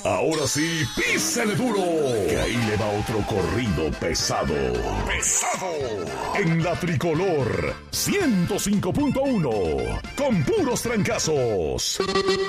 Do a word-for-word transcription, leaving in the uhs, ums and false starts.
Ahora sí, písale duro, que ahí le va otro corrido pesado. ¡Pesado! En la Tricolor ciento cinco punto uno, con puros trancazos.